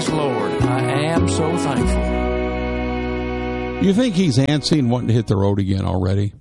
Yes, Lord, I am so thankful. You think he's antsy and wanting to hit the road again already?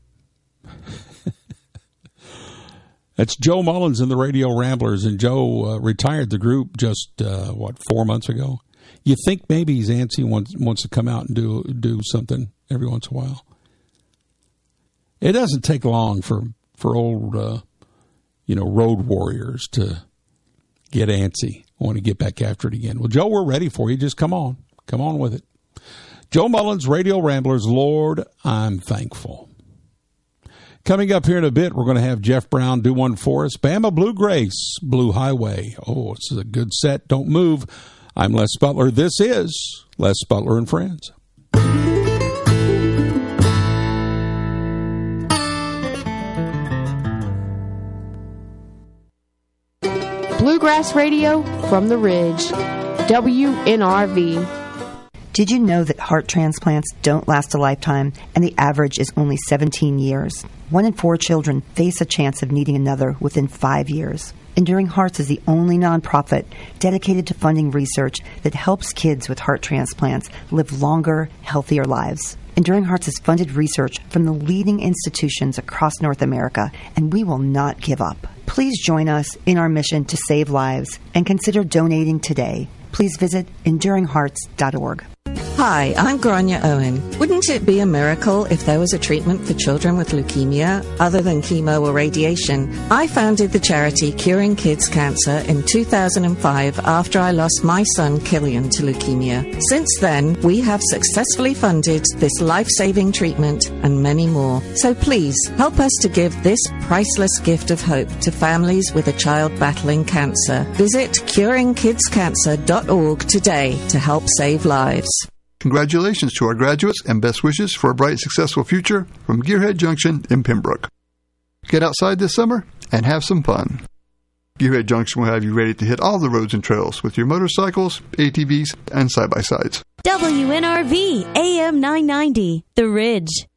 That's Joe Mullins and the Radio Ramblers, and Joe retired the group just, 4 months ago? You think maybe he's antsy and wants to come out and do something every once in a while? It doesn't take long for old, road warriors to get antsy. I want to get back after it again. Well, Joe, we're ready for you. Just come on. Come on with it. Joe Mullins, Radio Ramblers, Lord, I'm thankful. Coming up here in a bit, we're going to have Jeff Brown do one for us. Bama Blue Grace, Blue Highway. Oh, it's a good set. Don't move. I'm Les Butler. This is Les Butler and Friends. Bluegrass Radio from the Ridge. WNRV. Did you know that heart transplants don't last a lifetime and the average is only 17 years? 1 in 4 children face a chance of needing another within 5 years. Enduring Hearts is the only nonprofit dedicated to funding research that helps kids with heart transplants live longer, healthier lives. Enduring Hearts has funded research from the leading institutions across North America, and we will not give up. Please join us in our mission to save lives and consider donating today. Please visit EnduringHearts.org. Hi, I'm Grania Owen. Wouldn't it be a miracle if there was a treatment for children with leukemia other than chemo or radiation? I founded the charity Curing Kids Cancer in 2005 after I lost my son Killian to leukemia. Since then, we have successfully funded this life-saving treatment and many more. So please, help us to give this priceless gift of hope to families with a child battling cancer. Visit curingkidscancer.org today to help save lives. Congratulations to our graduates and best wishes for a bright, successful future from Gearhead Junction in Pembroke. Get outside this summer and have some fun. Gearhead Junction will have you ready to hit all the roads and trails with your motorcycles, ATVs, and side-by-sides. WNRV AM 990, The Ridge.